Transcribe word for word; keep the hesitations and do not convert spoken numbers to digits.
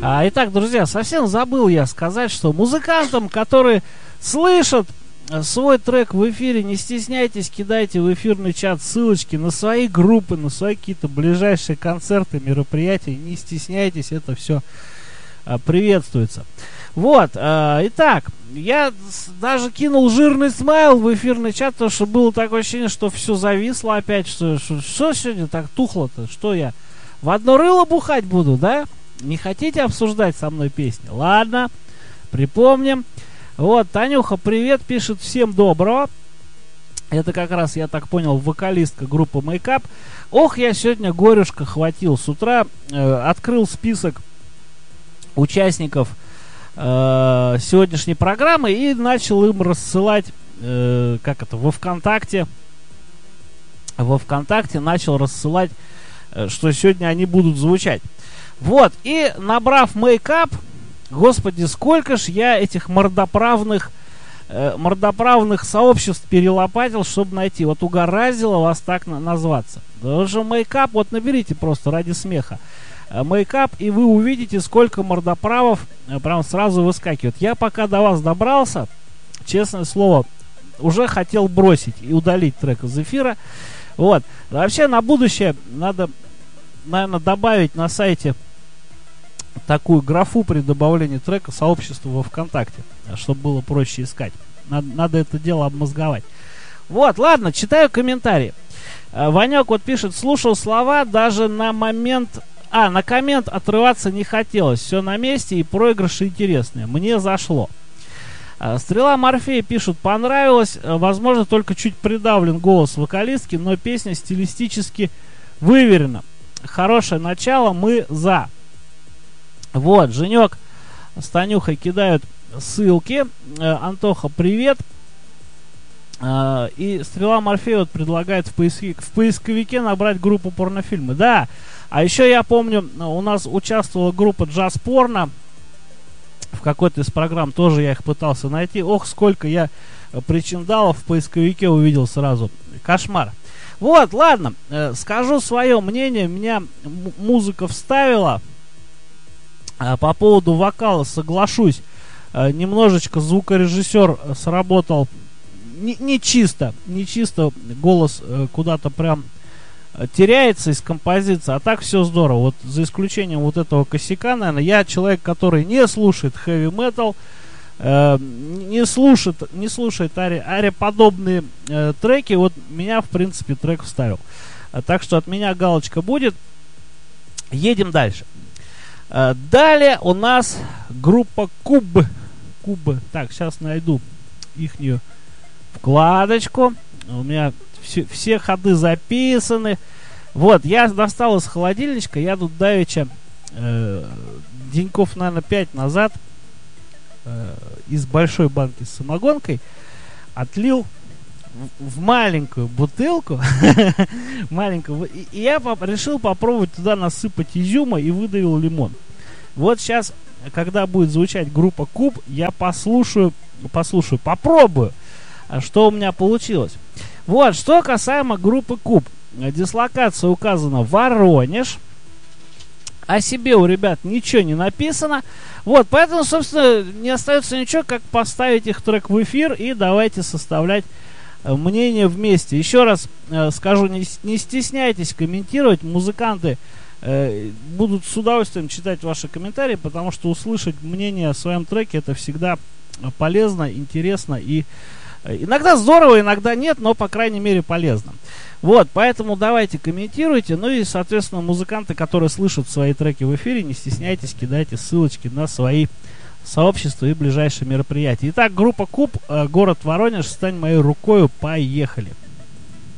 А, итак, друзья, совсем забыл я сказать, что музыкантам, которые слышат свой трек в эфире, не стесняйтесь, кидайте в эфирный чат ссылочки на свои группы, на свои какие-то ближайшие концерты, мероприятия. Не стесняйтесь, это все а, приветствуется. Вот, а, итак, я даже кинул жирный смайл в эфирный чат, потому что было такое ощущение, что все зависло опять. Что, что, что сегодня так тухло-то? Что я в одно рыло бухать буду, да? Не хотите обсуждать со мной песни? Ладно, припомним. Вот, Танюха, привет, пишет, всем доброго. Это как раз, я так понял, вокалистка группы Make Up. Ох, я сегодня горюшка хватил. С утра э, открыл список участников э, сегодняшней программы и начал им рассылать, э, как это, во ВКонтакте. Во ВКонтакте начал рассылать, э, что сегодня они будут звучать. Вот, и набрав Make Up, господи, сколько ж я этих мордоправных, э, мордоправных сообществ перелопатил, чтобы найти. Вот угораздило вас так на- назваться. Потому что Make Up, вот наберите просто ради смеха э, Make Up, и вы увидите, сколько мордоправов э, прям сразу выскакивает. Я пока до вас добрался, честное слово, уже хотел бросить и удалить трек из эфира. Вот. Вообще на будущее надо, наверное, добавить на сайте такую графу при добавлении трека сообщества во ВКонтакте, чтобы было проще искать. Надо, надо это дело обмозговать. Вот, ладно, читаю комментарии. Ванек вот пишет, слушал слова, даже на момент... А, на коммент отрываться не хотелось. Все на месте и проигрыши интересные. Мне зашло. Стрела Морфея пишут, понравилось. Возможно, только чуть придавлен голос вокалистки, но песня стилистически выверена. Хорошее начало, мы за. Вот, Женек с Танюхой кидают ссылки. Э, Антоха, привет. Э, и Стрела Морфея вот предлагает в, поиск... в поисковике набрать группу порнофильмы. Да, а еще я помню, у нас участвовала группа Джаз Порно. В какой-то из программ тоже я их пытался найти. Ох, сколько я причиндалов в поисковике увидел сразу. Кошмар. Вот, ладно, э, скажу свое мнение. Меня м- музыка вставила. По поводу вокала соглашусь, немножечко звукорежиссер сработал не, не чисто, не чисто, голос куда-то прям теряется из композиции, а так все здорово. Вот за исключением вот этого косяка, наверное, я человек, который не слушает heavy metal, э, не слушает, не слушает ари, ари-подобные э, треки, вот меня, в принципе, трек вставил. Так что от меня галочка будет. Едем дальше. Далее у нас группа Куб. Куб. Так, сейчас найду ихнюю вкладочку. У меня все, все ходы записаны. Вот, я достал из холодильничка. Я тут давеча э, деньков, наверное, пять назад э, из большой банки с самогонкой отлил в маленькую бутылку. Маленькую. И, и я поп- решил попробовать туда насыпать изюма и выдавил лимон. Вот сейчас, когда будет звучать группа Куб, я послушаю, послушаю, попробую, что у меня получилось. Вот, что касаемо группы Куб. Дислокация указана Воронеж. О себе у ребят ничего не написано. Вот, поэтому, собственно, не остается ничего, как поставить их трек в эфир и давайте составлять мнение вместе. Еще раз э, скажу, не, не стесняйтесь комментировать. Музыканты э, будут с удовольствием читать ваши комментарии, потому что услышать мнение о своем треке это всегда полезно, интересно и э, иногда здорово, иногда нет, но по крайней мере полезно. Вот, поэтому давайте комментируйте. Ну и, соответственно, музыканты, которые слышат свои треки в эфире, не стесняйтесь, кидайте ссылочки на свои сообщества и ближайшие мероприятия. Итак, группа Куб, город Воронеж, стань моей рукою, поехали.